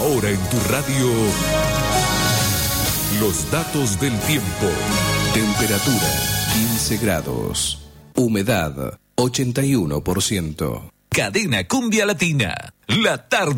Ahora en tu radio, los datos del tiempo. Temperatura 15 grados. Humedad 81%. Cadena Cumbia Latina. La tarde.